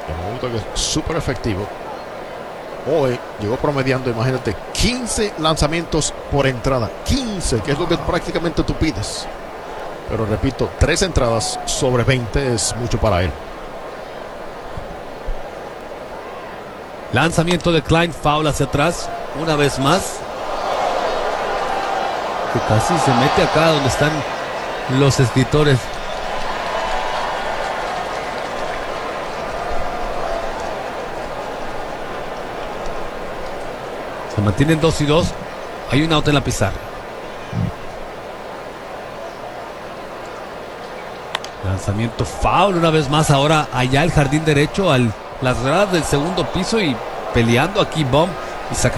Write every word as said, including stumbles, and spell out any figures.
Un que es súper efectivo. Hoy llegó promediando, imagínate, quince lanzamientos por entrada. quince, que es lo que prácticamente tú pides. Pero repito, tres entradas sobre veinte es mucho para él. Lanzamiento de Klein, foul hacia atrás. Una vez más. Que casi se mete acá donde están los escritores. Se mantienen dos y dos. Hay un out en la pizarra. Lanzamiento foul una vez más. Ahora allá el jardín derecho, a las gradas del segundo piso y peleando aquí Bomb y sacando.